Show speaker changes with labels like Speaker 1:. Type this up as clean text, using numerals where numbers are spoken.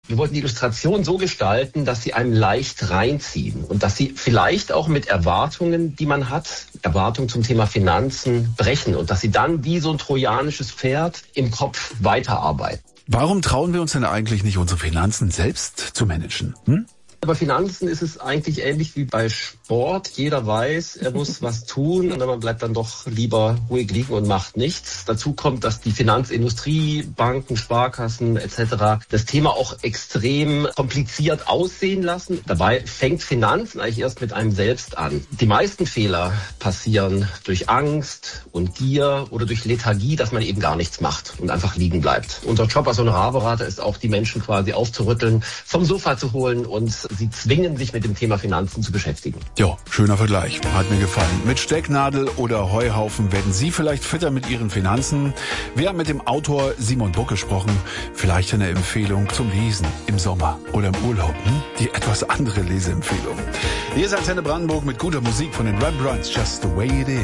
Speaker 1: Wir wollten die Illustration so gestalten, dass sie einem leicht reinziehen und dass sie vielleicht auch mit Erwartungen, die man hat, Erwartungen zum Thema Finanzen, brechen und dass sie dann wie so ein trojanisches Pferd im Kopf weiterarbeiten.
Speaker 2: Warum trauen wir uns denn eigentlich nicht, unsere Finanzen selbst zu managen?
Speaker 1: Bei Finanzen ist es eigentlich ähnlich wie bei Sport. Jeder weiß, er muss was tun, aber man bleibt dann doch lieber ruhig liegen und macht nichts. Dazu kommt, dass die Finanzindustrie, Banken, Sparkassen etc. das Thema auch extrem kompliziert aussehen lassen. Dabei fängt Finanzen eigentlich erst mit einem selbst an. Die meisten Fehler passieren durch Angst und Gier oder durch Lethargie, dass man eben gar nichts macht und einfach liegen bleibt. Unser Job als Honorarberater ist auch, die Menschen quasi aufzurütteln, vom Sofa zu holen und sie zwingen, sich mit dem Thema Finanzen zu beschäftigen.
Speaker 2: Ja, schöner Vergleich. Hat mir gefallen. Mit Stecknadel oder Heuhaufen werden Sie vielleicht fitter mit Ihren Finanzen. Wir haben mit dem Autor Simon Buck gesprochen. Vielleicht eine Empfehlung zum Lesen im Sommer oder im Urlaub. Die etwas andere Leseempfehlung. Hier ist Antenne Brandenburg mit guter Musik von den Rembrandts. Just the way it is.